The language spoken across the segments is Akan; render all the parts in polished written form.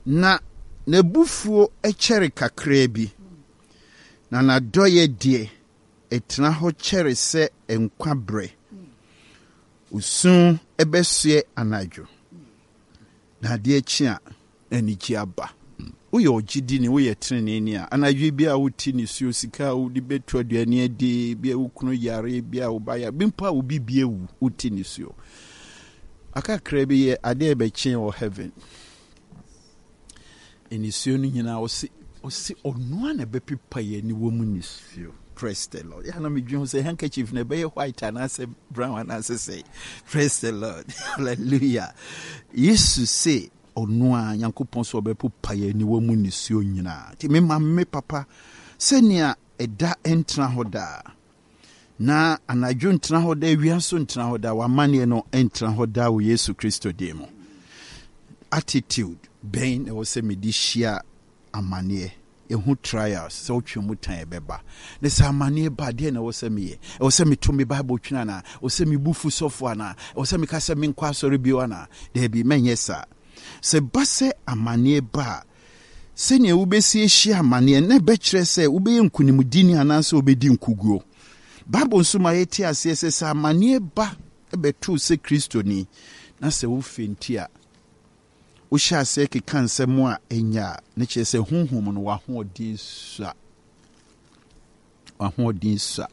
na nebufuo echere kakra bi na nadoye die etena ho chere se enkwabre usun ebesue anadwo na de achia anigi aba uye ogidi ni uye trene ni a anadwo bia wuti ni suo sika wudi betu aduane adi bia wukunu yare bia ubaya bimpa ubi bia wuti ni suo aka krebi ye ade ebechen o heaven enisuo no nyina osi onua na bepipa ye ni wo mu nisuo. Praise the Lord. Ya na me dwon say handkerchief na be white and say brown and say praise the Lord. Hallelujah. Yesu say onua Yankopon so bepipa ye ni wo mu nisuo nyina. Ti me mamme papa senia eda entra hoda na anadwo ntra hoda wiaso ntra hoda wa mane no entra hoda wo Yesu Kristo demo. Attitude ben e wo se me di hia amane ehu trials so twemu tan ebeba ne sa amane ba de na wo se me ye wo se me to me bible twina na wo se me bufu sofo na wo se me ka se me nkwa sori bi wana de bi menye sa se base amane ba se ne wo besi ehia amane na be kire se wo be nkunimdini ananse wo be di nkuguo bible nsuma yeti ase se amane ba ebetu se Kristo ni na se wo fentia usha se ke kanse mo a enya ne che se hunhum no wa hoodin sa.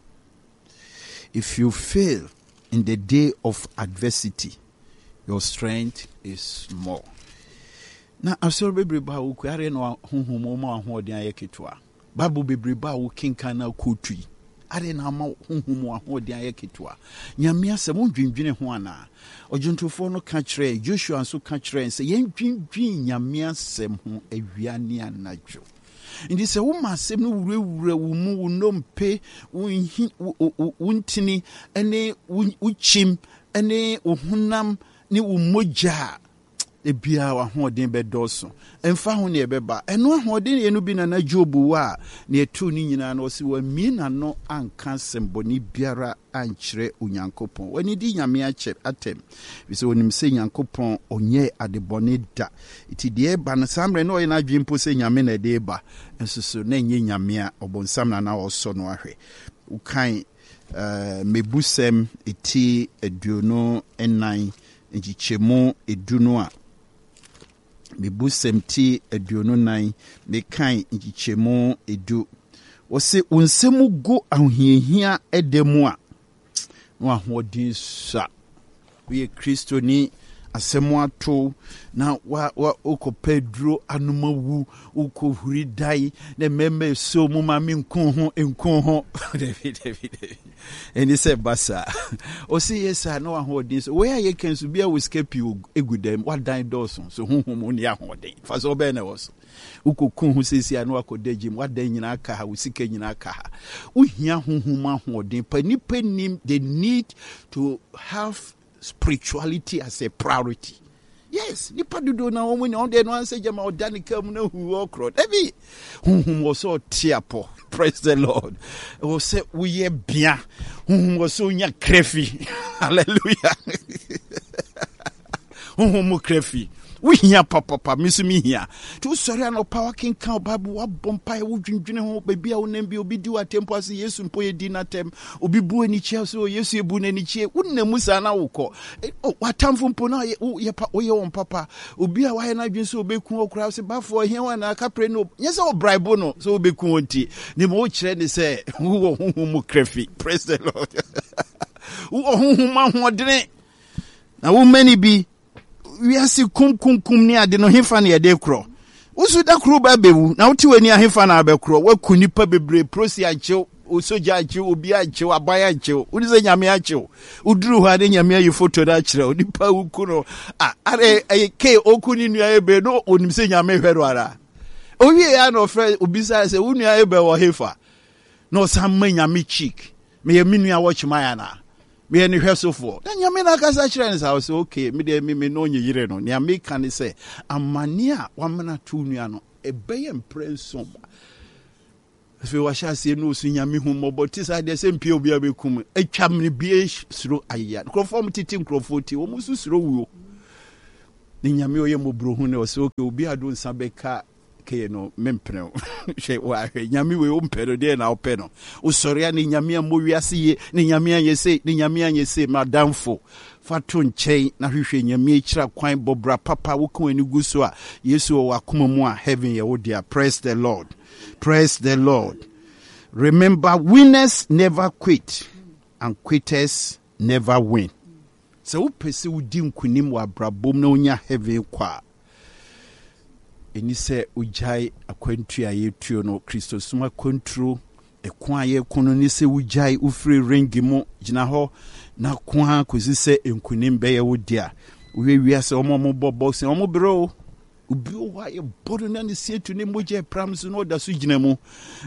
If you fail in the day of adversity, your strength is small. Na asoro bebreba wo kware no hunhum mo ahoodin ayeketwa babu bebreba wo kinkan na kotui are na ma hunhum ahoodin ayeketwa nyame asem ndwindwene ho ana ojuntofo no ka kire Joshua nso ka kire se yendwindwin nyame asem ho awiane anadwo ndi se wo masem no wurawura wo mu wo nompe wuntini ene wuchim ene ohunam ni wo moja ebia wa hoden bedoso emfa ho ne ebeba eno hoden ye no bi na Job wa ne etu ni nyina no se wa mi na no anka semboni biara ankyere Onyankopon wani di nyame ache atem bi se onim se Nyankopon onye adebone da iti de ba na samre no ye na dwempo se nyame na de ba ensoso na nye nyame a obonsam na oso no ahwe ukan mebusem eti eduno enan njichemu eduno a mebusem eduno nan mekan njichemu edu wose unsemu go ahohiahia edemu a no ahodin sa we Kristo ni asemu ato na wa okopedro anomawu ukohuri dai na meme so mu ma mi nkon ho David eni se basa o si yesa no ahodin so where ye can so bia we escape you egudem wa dan doson so honhom oni ahodin fa so be na was ukokun hu sesi anu akodagim wa dan nyina aka ha usika nyina aka ha uhia honhom ahodin pa nim they need to have spirituality as a priority. Yes, nipa dudo na wo ni on de no anse jama odanika mu na hu okro. Ebi was so tiapo. Praise the Lord. O se uye bia. Was so nya krefi. Hallelujah. Mu krefi. We hear papa misumi here. To sorry no power king kan babu wa bompa e wudwindwene ho baby a wonam bi obi di watempo ase Yesu mpo ye di na tem obi bu ani chia so Yesu ebu na ni chie wonna musa na wokọ watamfo mpo na ye won papa obi a wa ye na dwen so obeku okura se bafo he wa na kapre no nyese o bribe no so obeku onti ni mo kire ni se wo honhom krefi. Praise the Lord. Wo honhom ahodene na wo mani bi we are see kum ni ade no hefa na yede kro usu da kro ba bewu na wuti wani ahefa na abekro wa kunipa bebre prosi anche osoja anche obi anche abaya anche udi se nyame anche uduru ho ade nyame ayi photo da kire onipa ukuno are ke okuni nua ebe no onim se nyame hwero ara owie ya no fre obisa se unua ebe wo hefa no samma nyame chick me ye minua watch my na me any hwesofo na nyame na kasa kire nsa o se okay me de me no nye yire no na me kan se amane a wamana tu nua no ebeye mprenso fe wa sha se no su nyame hu moboti sa de se mpie obi abekum atwam ne bie suro aya krofo mtiti krofo ti wo musu suro wuo ni nyame oye mobrohu ne ose oke obi ado nsa beka ke no mempene hwe wa hwe nyame we ompero de na openo usori ani nyame amowiase ye ni nyame anyese ni nyame anyese madamfo fato nchen na hwehwe nyame akira kwan bobra papa wokon ani guso a Yesu o wakoma mu a heaven ye wo dia. Praise the Lord, praise the Lord. Remember, winners never quit and quitters never win. So upese udi nkunim wa brabom na onya heaven kwa eni se ujai akwantu ya yetuo no Kristo suma kontro ekwan ye kono ni se ujai ufiri ringi mu gina ho na kwa kozi se nkunim be ye wodia wiewia se omo box omo bro ubi wa ye bodo na ni se tu ne moje prams no da su gina mu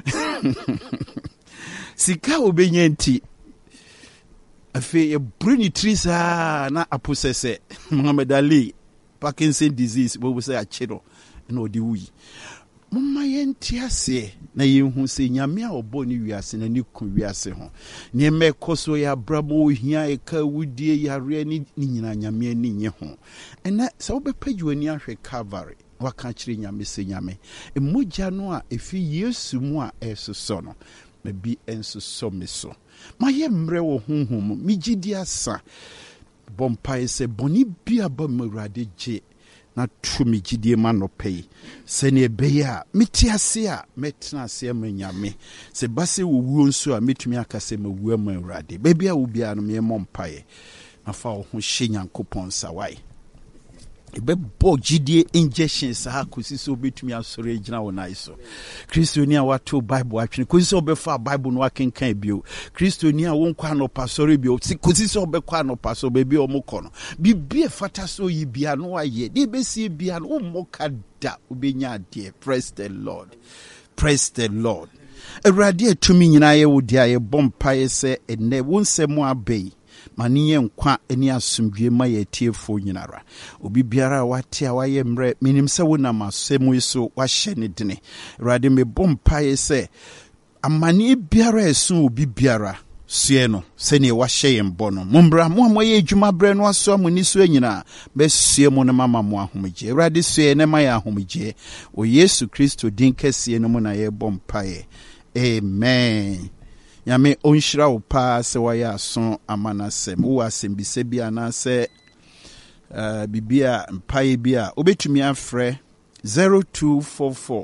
sika obenya nti afi ye bruni trisa na aposese Muhammad Ali Parkinson disease wo say achiro na odi wi mama yenti ase na yehu se nyame a obo ni wiase na ni ku wiase ho ne mekoso ya brabo hia e ka wudie yare ni nyina nyame ani nye ho ena se wo bepaju ani ahwe Calvary waka kire nyame se nyame emogya no a efi Yesu mu a esoso no mabi ensoso meso maye mre wo honhom migidi asa bompai se boni bia ba mawrade je na tumi gidie ma no pay se ne beya metiase a metna ase ma nyame se base wo wuo nso a metumi akase ma wuo ma awrade bebia wo bia no me mompae na fa wo ho hye Nyankopɔn sawai ebe bo gidie injection sa akosi so betumi asore agina wona iso Kristoni a wato Bible atwene kosi so befa Bible no akenkan bio Kristoni a wonkwa no pasore bio kosi so bekwa no paso bebi omukọ no bibie fata so yibia no aye de besie bia no ummoka da obenya ade. Praise the Lord, praise the Lord. Awurade atumi nyina ye wodi aye bompae se ene wonsem abei maniye nkwa eni asumdwe ma ye tiefo nyinara obi biara wate a waye mre minim se wonam asemu iso wahye ne dene Awurade me bompae se amani biara esu obi biara sie no se ne wahye ye mbono mombra mo amoye adwuma bre no aso amoni so anyina be sie mo ne mama mo ahomje Awurade sie ne ma ya ahomje o Yesu Kristo din kese no mo na ye bompae. Amen. Yame onshira upa se waya ason amanasem wo asembise bia na se bibia mpae bia obetumi afre 0244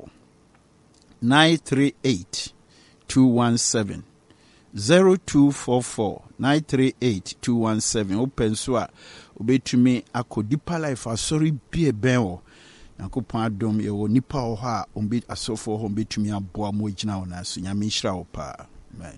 938 217 0244 938 217 open so a obetumi akodipa life asori bia ben wo Nyankopɔn adom ye wo nipa ho a ombi asofo ho betumi aboa mo gina wona so nyame nshira upa. Amen.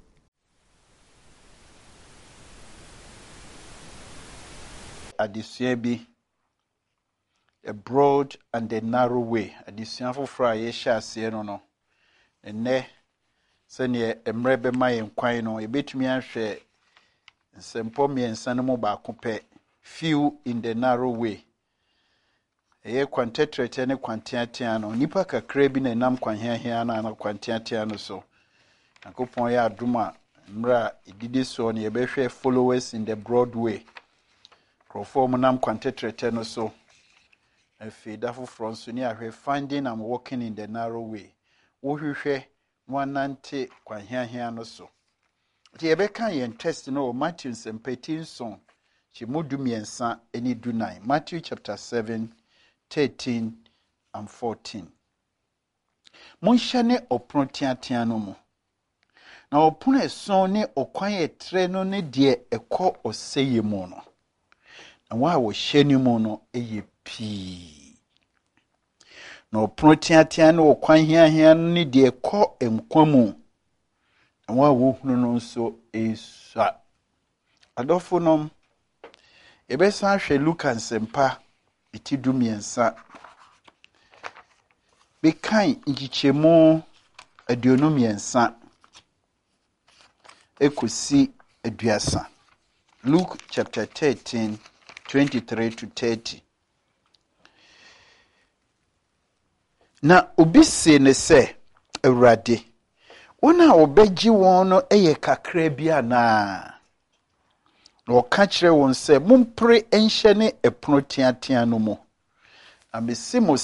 Adesua bi a broad and a narrow way. Adesua foforo ye hye ase no enne se ne emre be ma yen kwan no ebetumi ahwe nsempo miensa no mo ba kope few in the narrow way. Eye kwantetrete ne kwantiatia no nipa kakra bi na nam kwanhiahia na kwantiatia no so akopon ya aduma mra ididi so ne ebehwe followers in the broad way. Perform nam kwantetrete no so afida foforo so ni ahwe finding and walking in the narrow way. Wo hwehwe nwanante kwanhiahia no so. Ti ebeka yen test no Matthew 17 chimudu miensa eni dunai. Matthew chapter 7 13 and 14. Monshane oprontiatia no mu. Na opon eson ne okwan etre no ne de ekọ oseye mu no. Na wa wo hyeni mu no eye pi. Na oprontiatia no okwan hiahia no ne de ekọ enkwa mu. Na wa wo hunu no so esa. Adofo nom ebesa hwe Luka nsempa itidu miensa bekan ngichemu aduonu miensa ekosi aduasa. Luke chapter 13 23 to 30. Na obise ne se Awurade wona obegyi won no eye kakra bia na no ka kire won se mompre enhye ne epono tiatia no mu amese mo